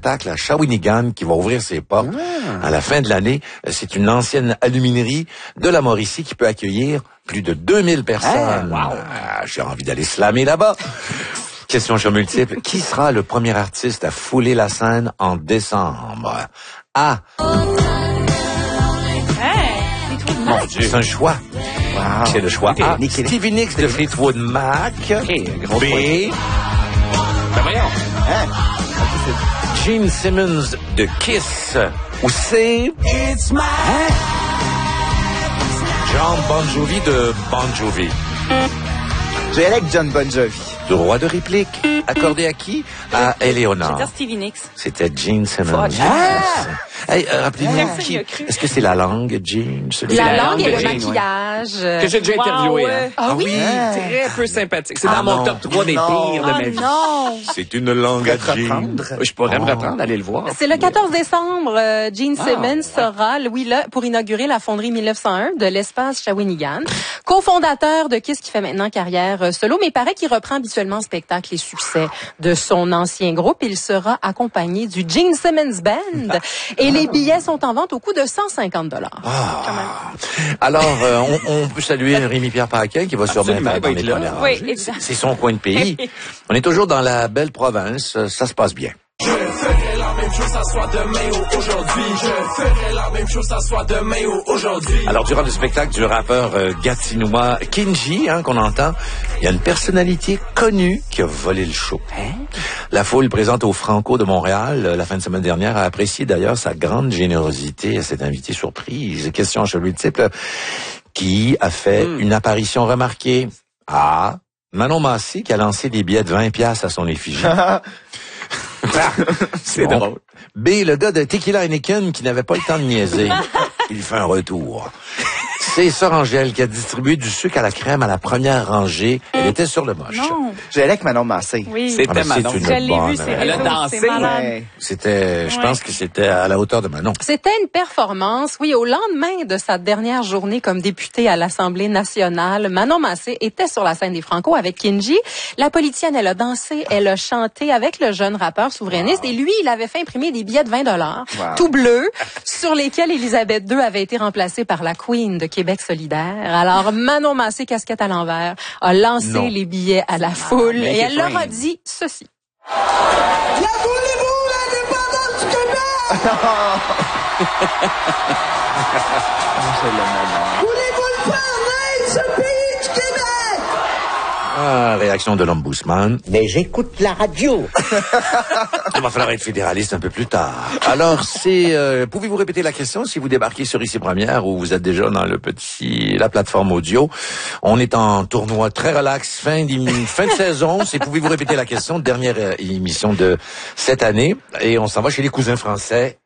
spectacle à Shawinigan qui va ouvrir ses portes à la fin de l'année. C'est une ancienne aluminerie de la Mauricie qui peut accueillir plus de 2000 personnes. J'ai envie d'aller slammer là-bas. Question choix multiple. Qui sera le premier artiste à fouler la scène en décembre? A. Mon Dieu. C'est un choix. Wow. C'est le choix A. Stevie Nicks de Fleetwood Mac. B. Ben voyons. Gene Simmons de Kiss. Ou C. John Bon Jovi de Bon Jovi. J'ai avec John Bon Jovi. Droit de réplique. Accordé à qui? À Eleonore. Je vais dire Stevie Nicks. C'était Gene Simmons. Hey, rappelez-vous, est-ce que c'est la langue, Gene? La langue et le maquillage. Que j'ai déjà interviewé. Hein. Ah oui? Très peu sympathique. C'est dans mon top 3 des pires de ma vie. Non. C'est une langue à Gene. Je pourrais me reprendre, aller le voir. C'est le 14 décembre. Gene Simmons sera, Louis, là, pour inaugurer la fonderie 1901 de l'espace Shawinigan. Cofondateur de Kiss qui fait maintenant carrière solo, mais il paraît qu'il reprend habituellement le spectacle et succès de son ancien groupe. Il sera accompagné du Gene Simmons Band. Et les billets sont en vente au coût de 150 $. Alors, on peut saluer Rémi-Pierre Paquin qui va sûrement être dans les premières Oui, rangées. exact. C'est son coin de pays. On est toujours dans la belle province. Ça se passe bien. Je ferai la même chose, ça soit demain ou aujourd'hui. Je ferai la même chose, ça soit demain ou aujourd'hui. Alors, durant le spectacle du rappeur gatinois Kinji, qu'on entend, il y a une personnalité connue qui a volé le show. La foule présente au Franco de Montréal la fin de semaine dernière a apprécié d'ailleurs sa grande générosité à cet invité surprise. Question chez lui type qui a fait une apparition remarquée. A. Manon Massé qui a lancé des billets de 20$ à son effigie. C'est drôle. B, le gars de Tequila Heineken qui n'avait pas le temps de niaiser. Il fait un retour. C'est Sœur Angèle qui a distribué du sucre à la crème à la première rangée. Elle était sur le moche. Non. J'ai avec Manon Massé. Oui. C'était Manon. C'est une Je l'ai bonne, vu, c'est Elle a dansé. Ouais. C'était, je pense que c'était à la hauteur de Manon. C'était une performance, oui, au lendemain de sa dernière journée comme députée à l'Assemblée nationale. Manon Massé était sur la scène des Franco avec Kinji. La politicienne, elle a dansé, elle a chanté avec le jeune rappeur souverainiste et lui, il avait fait imprimer des billets de 20$, tout bleus, sur lesquels Élisabeth II avait été remplacée par la Queen de Québec solidaire. Alors, Manon Massé, casquette à l'envers, a lancé les billets à la foule et elle leur a dit ceci. La voulez-vous, l'indépendance du Québec? Voulez-vous le faire naître, ce pays du Québec? Réaction de l'ombudsman. Mais j'écoute la radio. Il va falloir être fédéraliste un peu plus tard. Alors, pouvez-vous répéter la question si vous débarquez sur Ici Première ou vous êtes déjà dans la plateforme audio? On est en tournoi très relax, fin de saison. Pouvez-vous répéter la question? Dernière émission de cette année. Et on s'en va chez les cousins français.